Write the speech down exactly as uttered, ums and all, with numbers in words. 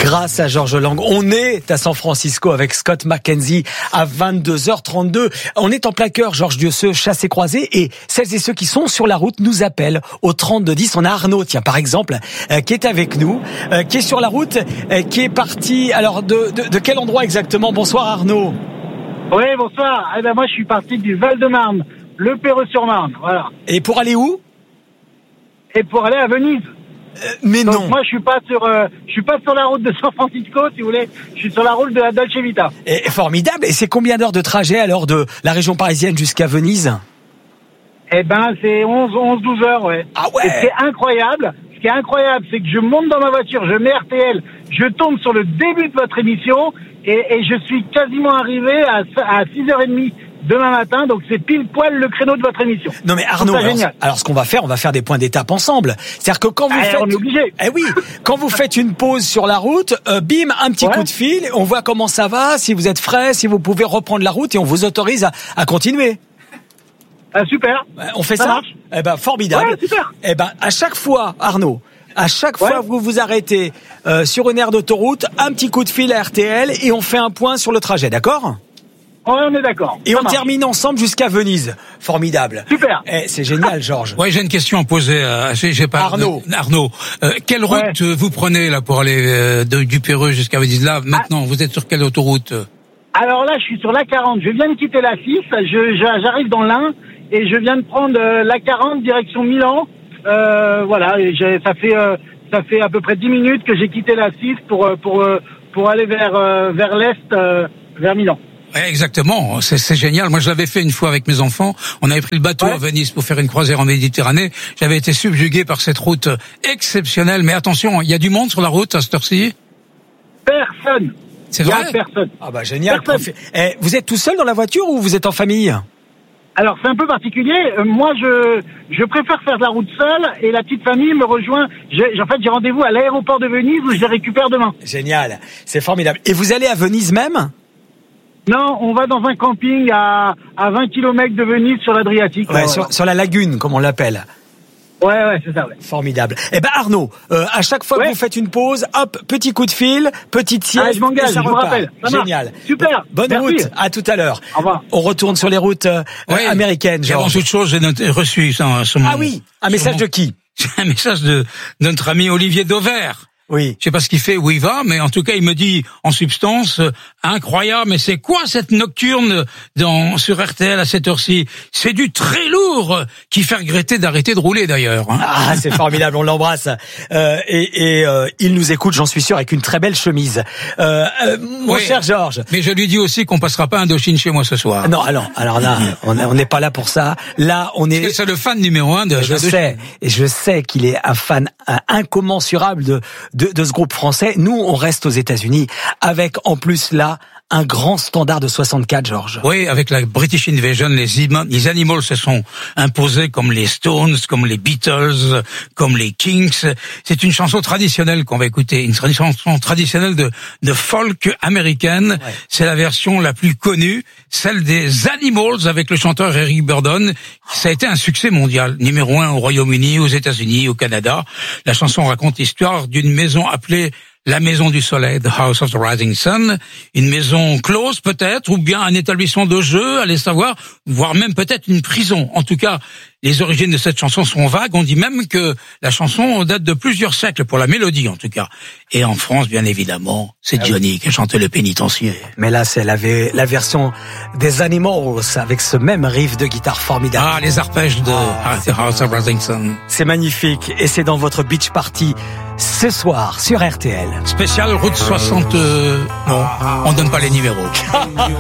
grâce à Georges Lang. On est à San Francisco avec Scott McKenzie à vingt-deux heures trente-deux. On est en plein cœur, Georges Dieusseux, chassé croisé, et celles et ceux qui sont sur la route nous appellent au trente-deux dix. On a Arnaud, tiens, par exemple, euh, qui est avec nous, euh, qui est sur la route, euh, qui est parti. Alors, de, de, de quel endroit exactement? Bonsoir Arnaud. Oui, bonsoir. Eh ben moi, je suis parti du Val-de-Marne, le Perreux-sur-Marne, voilà. Et pour aller où? Et pour aller à Venise. Euh, mais Donc, non. moi, je suis pas sur, euh, je suis pas sur la route de San Francisco, si vous voulez. Je suis sur la route de la Dolce Vita. Et, formidable. Et c'est combien d'heures de trajet alors de la région parisienne jusqu'à Venise? Eh ben, c'est onze, onze, douze heures, ouais. Ah ouais. Et ce qui est incroyable, ce qui est incroyable, c'est que je monte dans ma voiture, je mets R T L, je tombe sur le début de votre émission, et, et je suis quasiment arrivé à, à six heures trente demain matin, donc c'est pile poil le créneau de votre émission. Non mais Arnaud, alors, alors ce qu'on va faire, on va faire des points d'étape ensemble. C'est-à-dire que quand vous ah, faites, on est obligé. Eh oui, quand vous faites une pause sur la route, euh, bim, un petit ouais. coup de fil, on voit comment ça va, si vous êtes frais, si vous pouvez reprendre la route, et on vous autorise à, à continuer. Ah, super. On fait ça, ça. Marche. Eh ben formidable. Ouais, super. Eh ben à chaque fois, Arnaud. À chaque ouais. fois que vous vous arrêtez euh, sur une aire d'autoroute, un petit coup de fil à R T L et on fait un point sur le trajet, d'accord? Ouais, on est d'accord. Et ça on marche. termine ensemble jusqu'à Venise. Formidable. Super. Eh, c'est génial, Georges. Ouais, j'ai une question à poser à j'ai, j'ai pas, Arnaud. Euh, Arnaud, euh, quelle route ouais. vous prenez là pour aller euh, de, du Perreux jusqu'à Venise? Là, maintenant, ah. vous êtes sur quelle autoroute? Alors là, je suis sur l'A quarante. Je viens de quitter la six. Je, je, j'arrive dans l'Ain et je viens de prendre euh, l'A quarante direction Milan. Euh, voilà, et j'ai, ça fait euh, ça fait à peu près dix minutes que j'ai quitté la six pour pour pour aller vers vers l'est, euh, vers Milan. Ouais, exactement, c'est, c'est génial. Moi, je l'avais fait une fois avec mes enfants. On avait pris le bateau ouais. à Venise pour faire une croisière en Méditerranée. J'avais été subjugué par cette route exceptionnelle. Mais attention, il y a du monde sur la route à cette heure-ci? Personne. C'est vrai? Il y a personne. Ah bah génial. Personne. Eh, vous êtes tout seul dans la voiture ou vous êtes en famille? Alors c'est un peu particulier. Euh, moi, je je préfère faire de la route seule et la petite famille me rejoint. J'ai, en fait, j'ai rendez-vous à l'aéroport de Venise où je les récupère demain. Génial, c'est formidable. Et vous allez à Venise même? Non, on va dans un camping à à vingt kilomètres de Venise sur l'Adriatique. Ouais, là, sur, ouais. sur la lagune, comme on l'appelle. Ouais, ouais, c'est ça, ouais. Formidable. Eh ben Arnaud, euh, à chaque fois ouais. que vous faites une pause, hop, petit coup de fil, petite sieste, ah, je m'engage, et ça je vous repart. rappelle. Ça Génial. marche. Super. Bonne Merci. route. À tout à l'heure. Au revoir. On retourne sur les routes euh, oui. américaines. Et avant toute chose, j'ai noté, reçu ça, sur mon, ah oui, un message mon, de qui? Un message de, de notre ami Olivier Dauvert. Oui. Je sais pas ce qu'il fait, où il va, mais en tout cas, il me dit, en substance, euh, incroyable, mais c'est quoi cette nocturne dans, sur R T L à cette heure-ci? C'est du très lourd qui fait regretter d'arrêter de rouler d'ailleurs. Hein. Ah, c'est formidable, on l'embrasse. Euh, et et euh, il nous écoute, j'en suis sûr, avec une très belle chemise. Euh, euh, mon oui, cher Georges. Mais je lui dis aussi qu'on passera pas Indochine chez moi ce soir. Non, alors, alors là, on n'est pas là pour ça. Là, on est. Parce que c'est le fan numéro un de. Je de sais, et je sais qu'il est un fan un, incommensurable de, de de ce groupe français. Nous, on reste aux États-Unis avec en plus là un grand standard de soixante-quatre, Georges. Oui, avec la British Invasion, les, ima- les Animals se sont imposés comme les Stones, comme les Beatles, comme les Kings. C'est une chanson traditionnelle qu'on va écouter, une chanson traditionnelle de, de folk américaine. Ouais. C'est la version la plus connue, celle des Animals avec le chanteur Eric Burdon. Ça a été un succès mondial, numéro un au Royaume-Uni, aux États-Unis, au Canada. La chanson raconte l'histoire d'une maison appelée la Maison du Soleil, The House of the Rising Sun, une maison close peut-être, ou bien un établissement de jeu, allez savoir, voire même peut-être une prison. En tout cas, les origines de cette chanson sont vagues. On dit même que la chanson date de plusieurs siècles, pour la mélodie en tout cas. Et en France, bien évidemment, c'est Johnny ah, qui a chanté Le Pénitencier. Mais là, c'est la, la version des Animals, avec ce même riff de guitare formidable. Ah, les arpèges de ah, The House of the Rising Sun. C'est magnifique, et c'est dans votre beach party ce soir sur R T L. Spécial route soixante... Euh, non, on donne pas les numéros.